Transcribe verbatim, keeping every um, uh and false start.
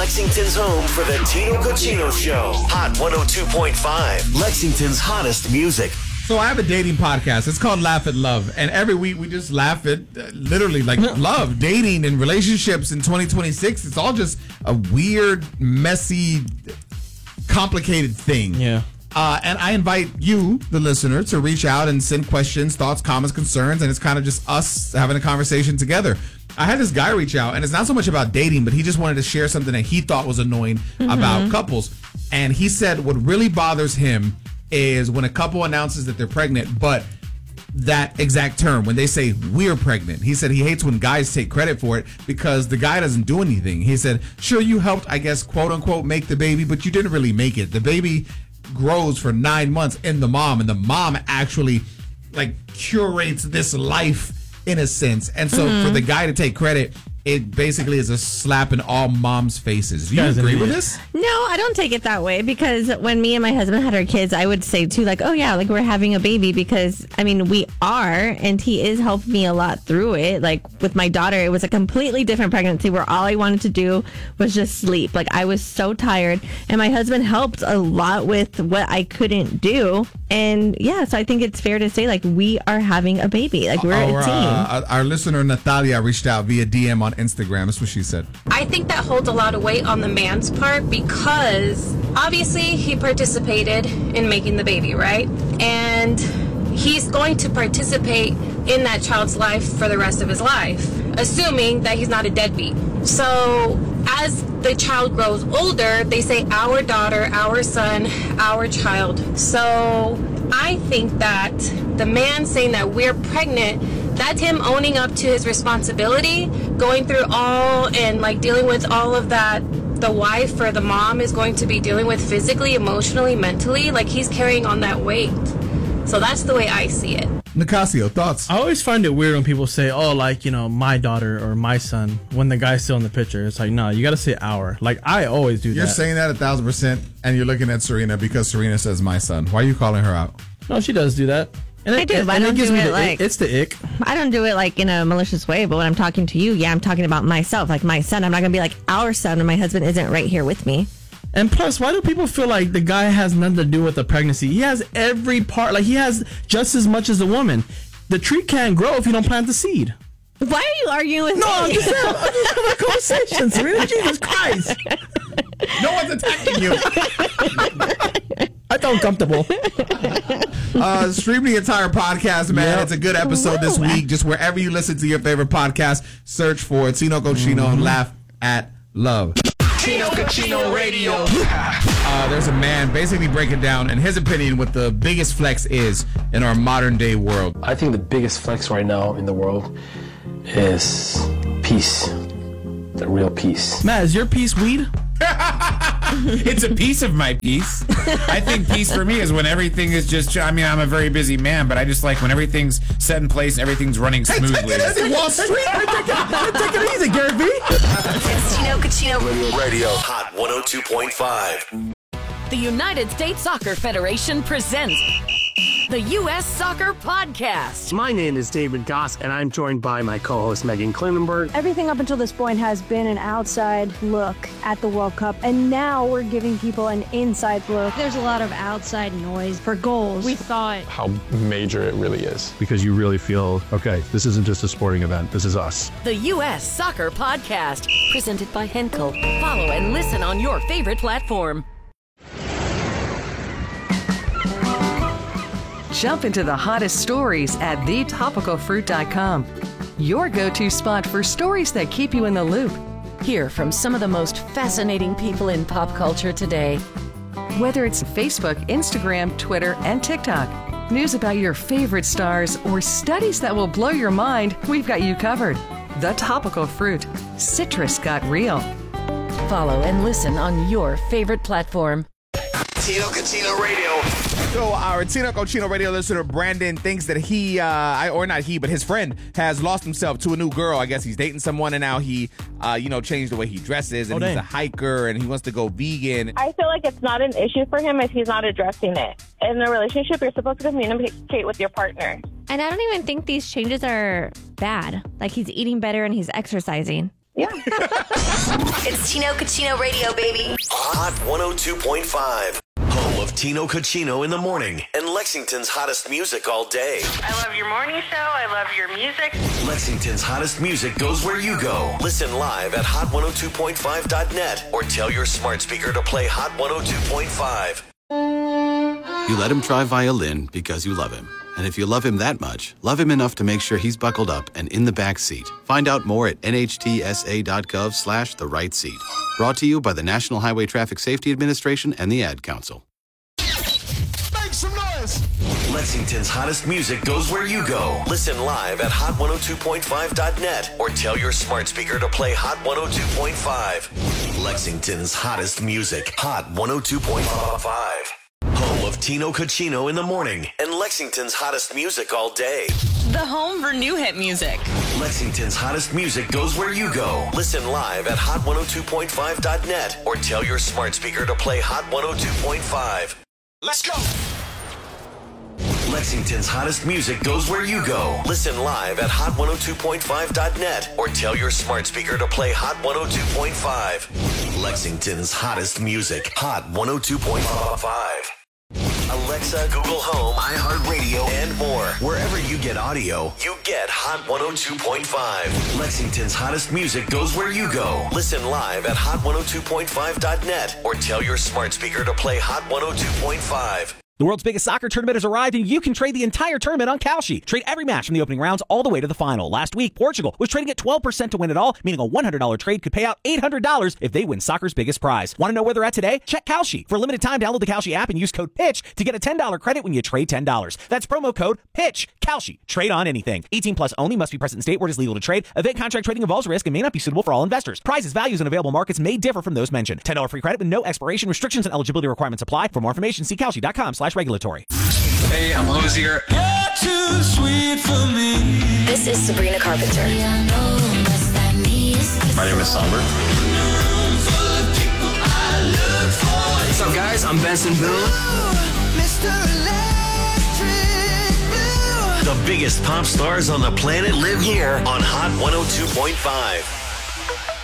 Lexington's home for the Tino Cochino Show. Hot one oh two point five. Lexington's hottest music. So I have a dating podcast. It's called Laugh at Love. And every week we just laugh at uh, literally like love, dating, and relationships in twenty twenty-six. It's all just a weird, messy, complicated thing. Yeah. Uh, and I invite you, the listener, to reach out and send questions, thoughts, comments, concerns. And it's kind of just us having a conversation together. I had this guy reach out, and it's not so much about dating, but he just wanted to share something that he thought was annoying mm-hmm. about couples. And he said what really bothers him is when a couple announces that they're pregnant, but that exact term, when they say we're pregnant, he said he hates when guys take credit for it because the guy doesn't do anything. He said, sure, you helped, I guess, quote unquote, make the baby, but you didn't really make it. The baby grows for nine months in the mom, and the mom actually like curates this life in a sense. And so mm-hmm. for the guy to take credit, it basically is a slap in all moms' faces. Do you agree with this? No, I don't take it that way, because when me and my husband had our kids, I would say too, like, oh yeah, like we're having a baby, because I mean we are, and he is helping me a lot through it. Like with my daughter, it was a completely different pregnancy where all I wanted to do was just sleep. Like I was so tired, and my husband helped a lot with what I couldn't do. And yeah, so I think it's fair to say like we are having a baby. Like we're our, a team. Uh, our listener Natalia reached out via D M on Instagram. That's what she said. I think that holds a lot of weight on the man's part, because obviously he participated in making the baby, right? And he's going to participate in that child's life for the rest of his life, assuming that he's not a deadbeat. So as the child grows older, they say our daughter, our son, our child. So I think that the man saying that we're pregnant, that's him owning up to his responsibility, going through all and like dealing with all of that the wife or the mom is going to be dealing with physically, emotionally, mentally. Like he's carrying on that weight. So that's the way I see it. Nicasio, thoughts? I always find it weird when people say, oh, like, you know, my daughter or my son, when the guy's still in the picture. It's like, no, you got to say our. Like, I always do you're that. You're saying that a thousand percent, and you're looking at Serena because Serena says my son. Why are you calling her out? No, she does do that. And I it, do, and, but and I don't it gives do me it the, like... It, it's the ick. I don't do it, like, in a malicious way, but when I'm talking to you, yeah, I'm talking about myself, like my son. I'm not going to be like our son when my husband isn't right here with me. And plus, why do people feel like the guy has nothing to do with the pregnancy? He has every part. Like, he has just as much as the woman. The tree can't grow if you don't plant the seed. Why are you arguing with no, me? No, I'm just saying. I'm just having a conversation, Serena. Jesus Christ. No one's attacking you. I felt comfortable. Uh, stream the entire podcast, man. Yep. It's a good episode this week. Just wherever you listen to your favorite podcast, search for Tino Cochino mm-hmm. and Laugh at Love. Tino Cochino Radio. Uh, there's a man basically breaking down, in his opinion, what the biggest flex is in our modern day world. I think the biggest flex right now in the world is peace. The real peace. Matt, is your peace weed? It's a piece of my peace. I think peace for me is when everything is just, I mean, I'm a very busy man, but I just like when everything's set in place, everything's running smoothly. Hey, take it easy, Wall Street. take, it, take it easy, Gary V. It's Tino Cochino Radio. Radio. Hot one oh two point five. The United States Soccer Federation presents the U S Soccer Podcast. My name is David Goss, and I'm joined by my co-host Megan Klinenberg. Everything up until this point has been an outside look at the World Cup, and now we're giving people an inside look. There's a lot of outside noise for goals. We thought how major it really is. Because you really feel, okay, this isn't just a sporting event, this is us. The U S Soccer Podcast, presented by Henkel. Follow and listen on your favorite platform. Jump into the hottest stories at the topical fruit dot com. Your go-to spot for stories that keep you in the loop. Hear from some of the most fascinating people in pop culture today. Whether it's Facebook, Instagram, Twitter, and TikTok, news about your favorite stars, or studies that will blow your mind, we've got you covered. The Topical Fruit. Citrus got real. Follow and listen on your favorite platform. Tino Cochino Radio. So our Tino Cochino Radio listener Brandon thinks that he, uh, I, or not he, but his friend has lost himself to a new girl. I guess he's dating someone, and now he, uh, you know, changed the way he dresses, and oh, he's a hiker, and he wants to go vegan. I feel like it's not an issue for him if he's not addressing it. In a relationship, you're supposed to communicate with your partner. And I don't even think these changes are bad. Like, he's eating better and he's exercising. Yeah. It's Tino Cucino Radio, baby. Hot one oh two point five. Home of Tino Cucino in the morning and Lexington's hottest music all day. I love your morning show. I love your music. Lexington's hottest music goes where you go. Listen live at hot one oh two point five dot net or tell your smart speaker to play Hot one oh two point five. You let him try violin because you love him. And if you love him that much, love him enough to make sure he's buckled up and in the back seat. Find out more at nhtsa.gov slash the right seat. Brought to you by the National Highway Traffic Safety Administration and the Ad Council. Make some noise! Lexington's hottest music goes where you go. Listen live at hot one oh two point five dot net or tell your smart speaker to play Hot one oh two point five. Lexington's hottest music. Hot one oh two point five. Home of Tino Cucino in the morning and Lexington's hottest music all day. The home for new hit music. Lexington's hottest music goes where you go. Listen live at hot one oh two point five dot net or tell your smart speaker to play Hot one oh two point five. Let's go! Lexington's hottest music goes where you go. Listen live at hot one oh two point five dot net or tell your smart speaker to play Hot one oh two point five. Lexington's hottest music. Hot one oh two point five. Alexa, Google Home, iHeartRadio, and more. Wherever you get audio, you get Hot one oh two point five. Lexington's hottest music goes where you go. Listen live at hot one oh two point five dot net or tell your smart speaker to play Hot one oh two point five. The world's biggest soccer tournament has arrived, and you can trade the entire tournament on Kalshi. Trade every match from the opening rounds all the way to the final. Last week, Portugal was trading at twelve percent to win it all, meaning a one hundred dollars trade could pay out eight hundred dollars if they win soccer's biggest prize. Want to know where they're at today? Check Kalshi. For a limited time, download the Kalshi app and use code PITCH to get a ten dollars credit when you trade ten dollars. That's promo code PITCH. Kalshi. Trade on anything. eighteen plus only. Must be present in state where it is legal to trade. Event contract trading involves risk and may not be suitable for all investors. Prizes, values, and available markets may differ from those mentioned. ten dollars free credit with no expiration. Restrictions and eligibility requirements apply. For more information, see Kalshi.com slash regulatory. Hey, I'm Hozier. You're too sweet for me. This is Sabrina Carpenter. My name is Somber. What's up, guys? I'm Benson Boone. The biggest pop stars on the planet live here on Hot one oh two point five.